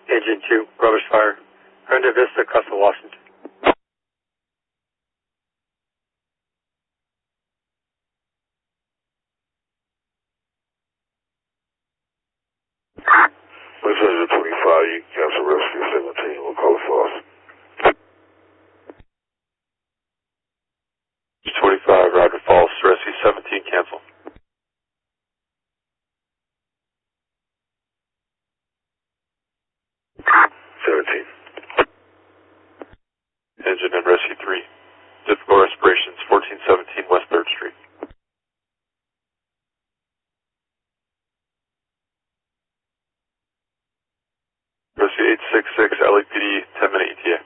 Engine 2, rubbish fire. Herndon Vista, Costa, Washington. Messenger 25, you can cancel rescue 17, we'll call it false. 25, Roger, false, rescue 17, cancel. Engine and rescue 3. Difficult respirations, 1417 West 3rd Street. Rescue 866, LAPD, 10-minute ETA.